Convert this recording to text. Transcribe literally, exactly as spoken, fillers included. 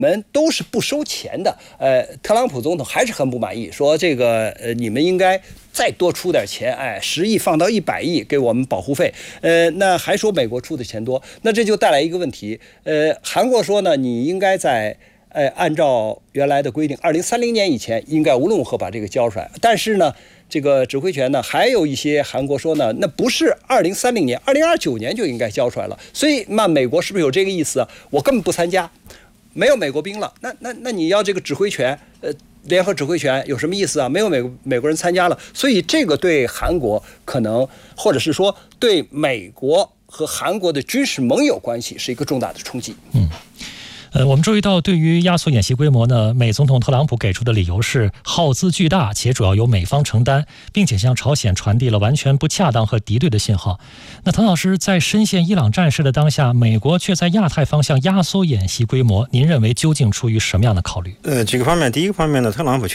们都是不收钱的。呃，特朗普总统还是很不满意，说这个呃你们应该再多出点钱，哎，十亿放到一百亿给我们保护费。呃，那还说美国出的钱多，那这就带来一个问题。呃，韩国说呢，你应该在呃按照原来的规定，二零三零年以前应该无论如何把这个交出来。但是呢，这个指挥权呢，还有一些韩国说呢，那不是二零三零年，二零二九年就应该交出来了。所以那美国是不是有这个意思啊？我根本不参加。没有美国兵了，那那那你要这个指挥权，呃，联合指挥权有什么意思啊？没有美美国人参加了，所以这个对韩国可能，或者是说对美国和韩国的军事盟友关系是一个重大的冲击。 嗯。呃，我们注意到，对于压缩演习规模呢，美总统特朗普给出的理由是耗资巨大，且主要由美方承担，并且向朝鲜传递了完全不恰当和敌对的信号。那滕老师，在深陷伊朗战事的当下，美国却在亚太方向压缩演习规模，您认为究竟出于什么样的考虑？ 呃，几个方面，第一个方面呢，特朗普